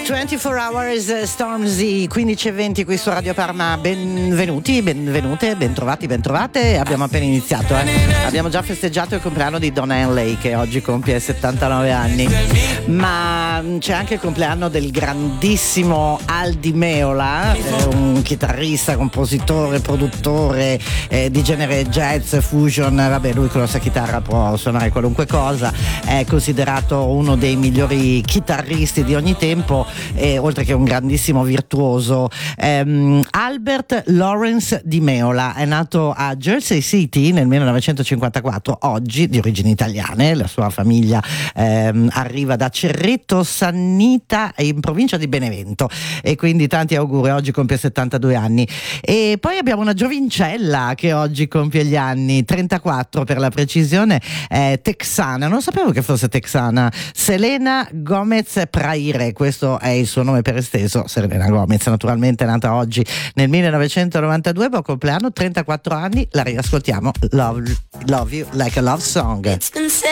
24 Hours Stormzy 15:20 qui su Radio Parma. Benvenuti, benvenute, bentrovati, bentrovate. Abbiamo appena iniziato, abbiamo già festeggiato il compleanno di Don Henley, che oggi compie 79 anni, ma c'è anche il compleanno del grandissimo Al Di Meola, un chitarrista, compositore, produttore di genere jazz, fusion. Vabbè, lui con la sua chitarra può suonare qualunque cosa, è considerato uno dei migliori chitarristi di ogni tempo, oltre che un grandissimo virtuoso. Albert Lawrence Di Meola è nato a Jersey City nel 1954, oggi di origini italiane. La sua famiglia arriva da Cerreto Sannita in provincia di Benevento, e quindi tanti auguri, oggi compie 72 anni. E poi abbiamo una giovincella che oggi compie gli anni 34 per la precisione, texana, non sapevo che fosse texana, Selena Gomez Praire, questo è il suo nome per esteso. Selena Gomez, naturalmente, nata oggi nel 1992, buon compleanno, 34 anni, la riascoltiamo, Love You Like a Love Song.